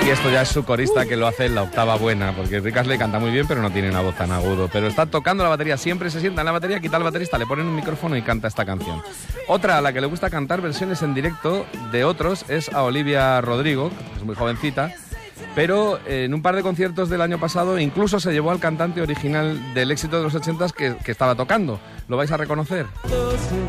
esto ya es su corista que lo hace en la octava buena, porque Rick Astley canta muy bien, pero no tiene una voz tan agudo. Pero está tocando la batería, siempre se sienta en la batería, quita al baterista, le ponen un micrófono y canta esta canción. Otra a la que le gusta cantar versiones en directo de otros es a Olivia Rodrigo, que es muy jovencita, pero en un par de conciertos del año pasado incluso se llevó al cantante original del éxito de los 80s que estaba tocando. ¿Lo vais a reconocer?